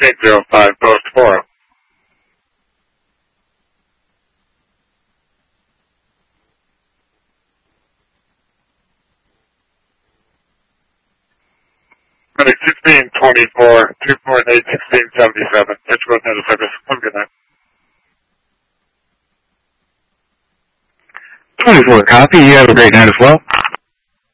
805 post 4. Medic 1624, 248, 1677. It's going into service. Have a good night. 24 copy. You have a great night as well.